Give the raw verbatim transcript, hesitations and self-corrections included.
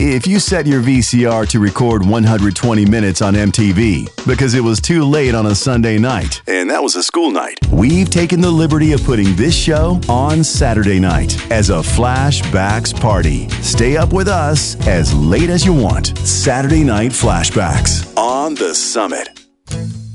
If you set your V C R to record one hundred twenty minutes on M T V because it was too late on a Sunday night, and that was a school night, we've taken the liberty of putting this show on Saturday night as a flashbacks party. Stay up with us as late as you want. Saturday Night Flashbacks on The Summit.